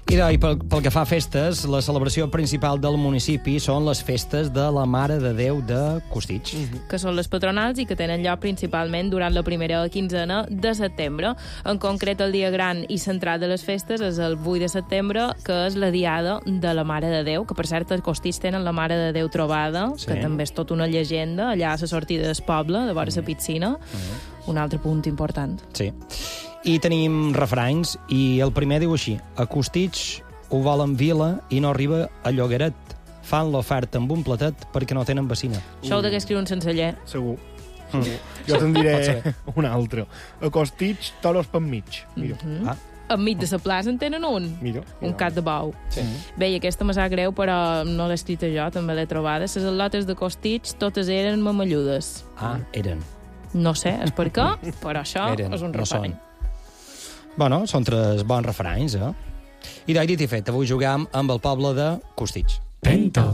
I pel que fa a festes, la celebració principal del municipi són les festes de la Mare de Déu de Costitx. Que són les patronals i que tenen lloc principalment durant la primera quinzena de setembre. En concret, el dia gran i central de les festes és el 8 de setembre, que és la diada de la Mare de Déu, que per cert a Costitx tenen la Mare de Déu trobada, que també és tota una llegenda, allà a la sortida del poble, de vora la piscina. Un altre punt important. Sí. I tenim refranys, i el primer diu així: a Costitx ho volen vila i no arriba a Llogaret. Fan l'oferta amb un platet perquè no tenen vecina. Això ho degué escriure un senceller. Segur. Jo te'n diré un altre. A Costitx, toros per mig. Mira. Enmig de la plaça en tenen un. Mira. Un cap de bou. Sí. Bé, i aquesta me sap greu, però no l'he escrita jo, també l'he trobada. Les al·lotes de Costitx totes eren mamelludes. Eren. No sé, és per què, però això Eren, és un no refrany. són. Bueno, són tres bons refranys, eh? I dit i fet, avui jugam amb el poble de Costitx. Pento.